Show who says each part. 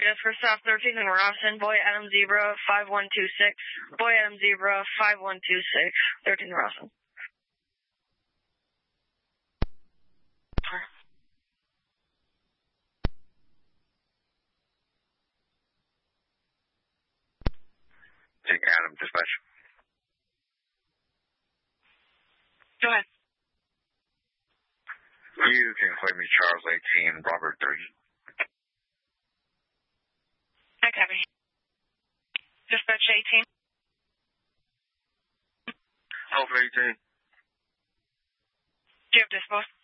Speaker 1: status for staff 13 in Rawson, boy Adam Zebra 5126. Boy Adam Zebra 5126, 13 Rawson.
Speaker 2: Take Adam, dispatch.
Speaker 1: Go ahead.
Speaker 2: You can claim me Charles 18, Robert 30.
Speaker 1: I copy. Dispatch 18.
Speaker 2: Alpha 18.
Speaker 1: Do you have dispatch?